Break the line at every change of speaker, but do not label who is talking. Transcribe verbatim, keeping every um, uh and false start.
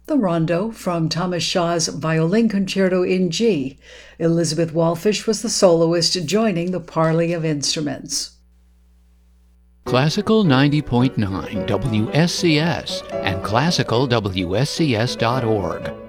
The Rondo from Thomas Shaw's Violin Concerto in G. Elizabeth Walfish was the soloist, joining the parley of instruments.
Classical ninety point nine W S C S and classical W S C S dot org.